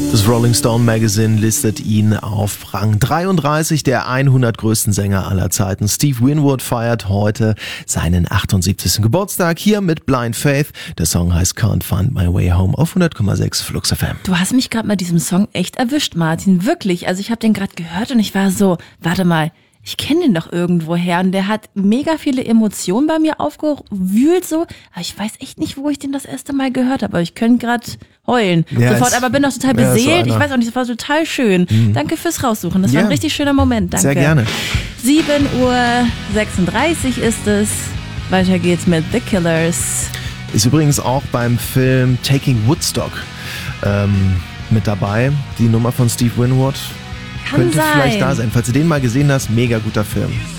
Das Rolling Stone Magazine listet ihn auf Rang 33 der 100 größten Sänger aller Zeiten. Steve Winwood feiert heute seinen 78. Geburtstag hier mit Blind Faith. Der Song heißt Can't Find My Way Home auf 100,6 Flux FM. Du hast mich gerade mit diesem Song echt erwischt, Martin. Wirklich. Also ich habe den gerade gehört und ich war so, warte mal, ich kenne den doch irgendwoher. Und der hat mega viele Emotionen bei mir aufgewühlt so. Aber ich weiß echt nicht, wo ich den das erste Mal gehört habe. Aber ich könnte gerade heulen. Ja, sofort, aber bin auch total beseelt. So ich weiß auch nicht, das war total schön. Danke fürs Raussuchen. Das war ein richtig schöner Moment. Danke. Sehr gerne. 7:36 Uhr ist es. Weiter geht's mit The Killers. Ist übrigens auch beim Film Taking Woodstock mit dabei. Die Nummer von Steve Winwood. Kann Könnte sein. vielleicht da sein. Falls du den mal gesehen hast, mega guter Film.